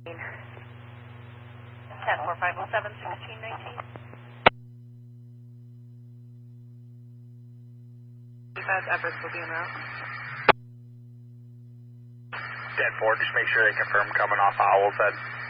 10-4507-1619. Efforts will be en route. 10-4, just make sure they confirm coming off Owl's Head.